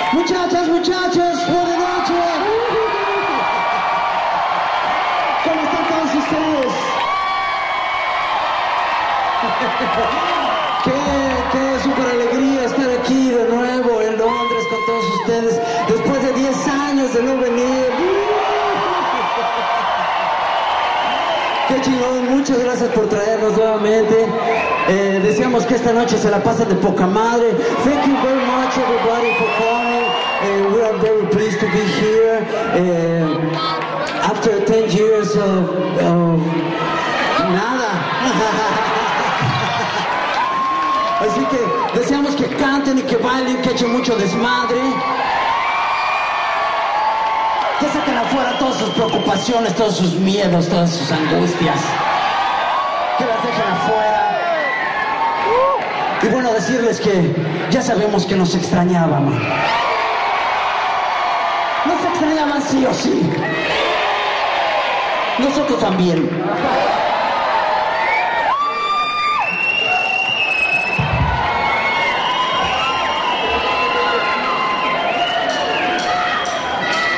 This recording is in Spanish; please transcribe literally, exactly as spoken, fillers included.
Muchachas, muchachos, buenas noches. ¿Cómo están todos ustedes? Qué, qué súper alegría estar aquí de nuevo en Londres con todos ustedes después de diez años de no venir. Qué chingón, muchas gracias por traernos nuevamente. Eh, deseamos que esta noche se la pasen de poca madre. Thank you very much everybody for coming. Uh, we are very pleased to be here. Uh, after ten years of, of nada. Así que deseamos que canten y que bailen, que echen mucho desmadre. Que saquen afuera todas sus preocupaciones, todos sus miedos, todas sus angustias. Que las dejen afuera. Y bueno, decirles que ya sabemos que nos extrañaban. Nos extrañaban sí o sí. Nosotros también.